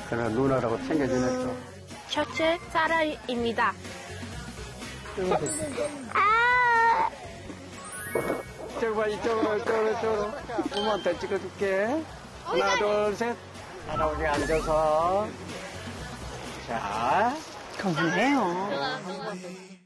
그래, 누나라고 챙겨주네, 또. 첫째, 사라입니다. 아! 이쪽으로 봐, 이쪽으로. 엄마한테 찍어줄게. 하나, 둘, 셋. 할아버지 앉아서. 자. 그만해요.